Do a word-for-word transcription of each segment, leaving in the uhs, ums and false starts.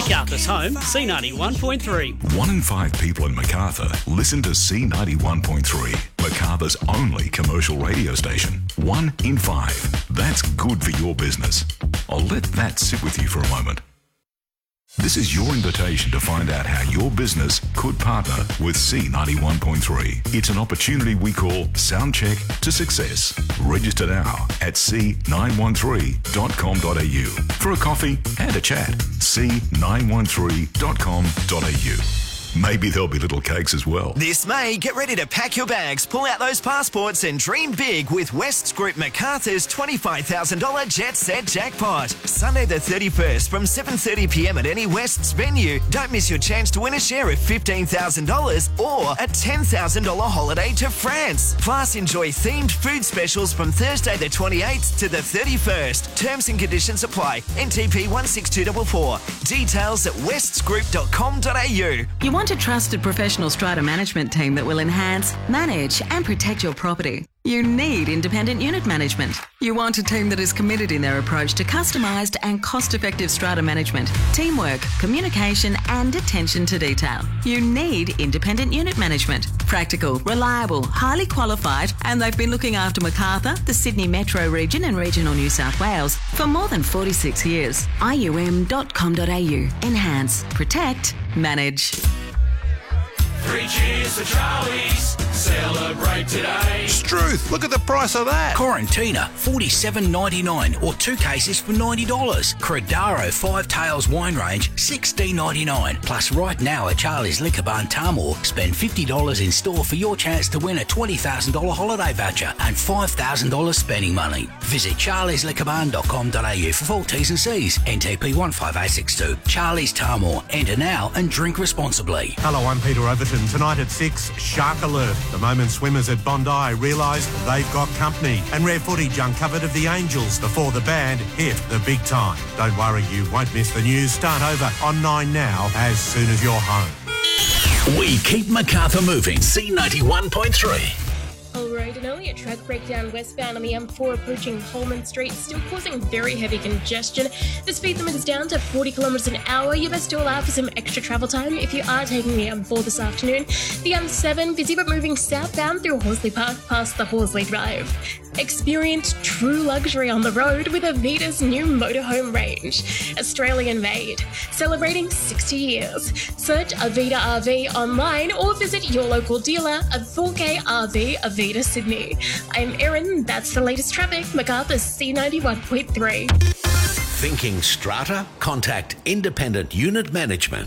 Macarthur's home, C ninety-one point three. One in five people in Macarthur listen to C ninety-one point three, Macarthur's only commercial radio station. One in five. That's good for your business. I'll let that sit with you for a moment. This is your invitation to find out how your business could partner with C ninety-one point three. It's an opportunity we call Soundcheck to Success. Register now at c nine one three dot com dot a u for a coffee and a chat. c nine one three dot com dot a u. Maybe there'll be little cakes as well. This May, get ready to pack your bags, pull out those passports and dream big with Wests Group Macarthur's twenty-five thousand dollars Jet Set Jackpot. Sunday the thirty-first from seven thirty p m at any Wests venue. Don't miss your chance to win a share of fifteen thousand dollars or a ten thousand dollars holiday to France. Plus, enjoy themed food specials from Thursday the twenty-eighth to the thirty-first. Terms and conditions apply. N T P one six two four four. Details at wests group dot com dot a u. You want a trusted professional strata management team that will enhance, manage and protect your property. You need independent unit management. You want a team that is committed in their approach to customised and cost-effective strata management, teamwork, communication and attention to detail. You need independent unit management. Practical, reliable, highly qualified, and they've been looking after Macarthur, the Sydney Metro region and regional New South Wales for more than forty-six years. I U M dot com dot a u. Enhance, protect, manage. Three cheers for Charlie's. Celebrate today. Struth, look at the price of that. Quarantina, forty-seven ninety-nine, or two cases for ninety dollars. Credaro Five Tails Wine Range, sixteen ninety-nine. Plus right now at Charlie's Liquor Barn Tamworth, spend fifty dollars in store for your chance to win a twenty thousand dollars holiday voucher and five thousand dollars spending money. Visit charlies liquor barn dot com dot a u for full T's and C's. N T P one five eight six two. Charlie's Tamworth. Enter now and drink responsibly. Hello, I'm Peter Overton. Tonight at six, Shark Alert. The moment swimmers at Bondi realise they've got company, and rare footage uncovered of the Angels before the band hit the big time. Don't worry, you won't miss the news. Start over on nine now as soon as you're home. We keep Macarthur moving. C ninety-one point three. Road, an earlier track breakdown westbound on the M four approaching Holman Street, still causing very heavy congestion. The speed limit is down to forty kilometres an hour. You best to allow for some extra travel time if you are taking the M four this afternoon. The M seven busy but moving southbound through Horsley Park past the Horsley Drive. Experience true luxury on the road with Avita's new motorhome range. Australian made, celebrating sixty years. Search Avita R V online or visit your local dealer at four K R V Avita Sydney. I'm Erin, that's the latest traffic, Macarthur's C ninety-one point three. Thinking strata? Contact Independent Unit Management.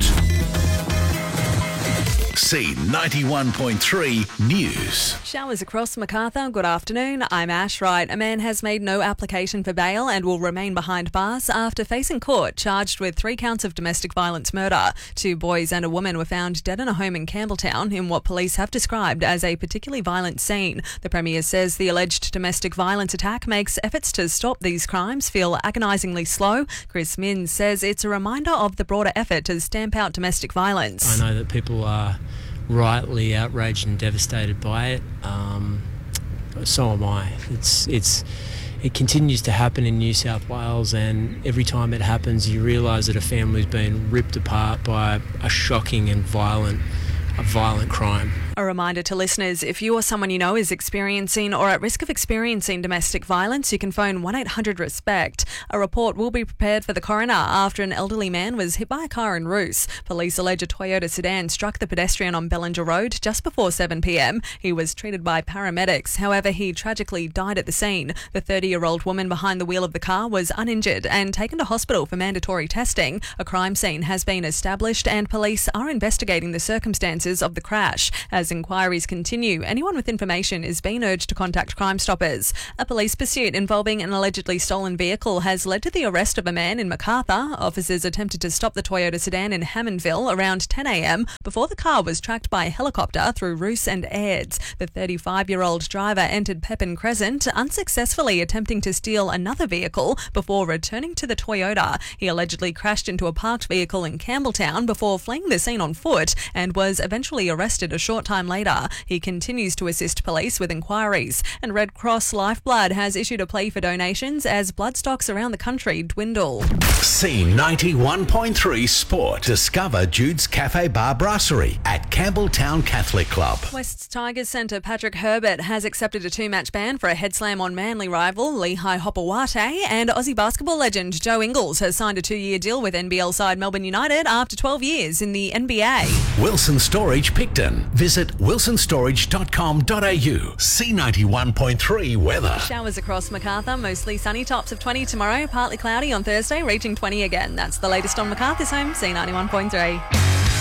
C ninety-one point three News. Showers across Macarthur. Good afternoon. I'm Ash Wright. A man has made no application for bail and will remain behind bars after facing court, charged with three counts of domestic violence murder. Two boys and a woman were found dead in a home in Campbelltown in what police have described as a particularly violent scene. The Premier says the alleged domestic violence attack makes efforts to stop these crimes feel agonisingly slow. Chris Minns says it's a reminder of the broader effort to stamp out domestic violence. I know that people are rightly outraged and devastated by it. Um, so am I. It's it's it continues to happen in New South Wales, and every time it happens, you realise that a family's been ripped apart by a shocking and violent, a violent crime. A reminder to listeners, if you or someone you know is experiencing or at risk of experiencing domestic violence, you can phone one eight hundred RESPECT. A report will be prepared for the coroner after an elderly man was hit by a car in Roos. Police allege a Toyota sedan struck the pedestrian on Bellinger Road just before seven p m. He was treated by paramedics. However, he tragically died at the scene. The thirty-year-old woman behind the wheel of the car was uninjured and taken to hospital for mandatory testing. A crime scene has been established and police are investigating the circumstances of the crash. As inquiries continue, anyone with information is being urged to contact Crime Stoppers. A police pursuit involving an allegedly stolen vehicle has led to the arrest of a man in Macarthur. Officers attempted to stop the Toyota sedan in Hammondville around ten a m before the car was tracked by helicopter through Roos and Airds. The thirty-five-year-old driver entered Pepin Crescent, unsuccessfully attempting to steal another vehicle before returning to the Toyota. He allegedly crashed into a parked vehicle in Campbelltown before fleeing the scene on foot and was eventually eventually arrested a short time later. He continues to assist police with inquiries. And Red Cross Lifeblood has issued a plea for donations as blood stocks around the country dwindle. C ninety-one point three Sport. Discover Jude's Cafe Bar Brasserie at Campbelltown Catholic Club. West's Tigers centre Patrick Herbert has accepted a two-match ban for a head slam on Manly rival Lehigh Hopewate, and Aussie basketball legend Joe Ingles has signed a two-year deal with N B L side Melbourne United after twelve years in the N B A. Wilson Storage Picton. Visit wilson storage dot com dot a u. C ninety-one point three weather. Showers across Macarthur, mostly sunny, tops of twenty tomorrow, partly cloudy on Thursday, reaching twenty again. That's the latest on Macarthur's home, C ninety-one point three.